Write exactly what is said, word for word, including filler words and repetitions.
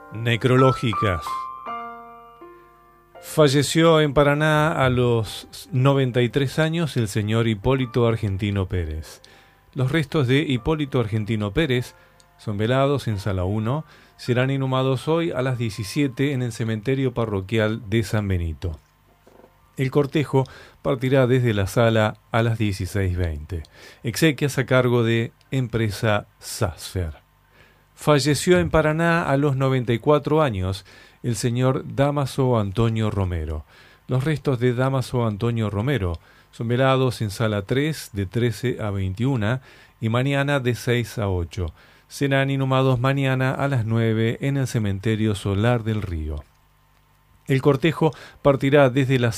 Necrológicas. Falleció en Paraná a los noventa y tres años el señor Hipólito Argentino Pérez. Los restos de Hipólito Argentino Pérez son velados en Sala uno, serán inhumados hoy a las diecisiete en el cementerio parroquial de San Benito. El cortejo partirá desde la sala a las dieciséis veinte. Exequias a cargo de Empresa Sasfer. Falleció en Paraná a los noventa y cuatro años el señor Dámaso Antonio Romero. Los restos de Dámaso Antonio Romero son velados en Sala tres de trece a veintiuna y mañana de seis a ocho. Serán inhumados mañana a las nueve en el cementerio Solar del Río. El cortejo partirá desde la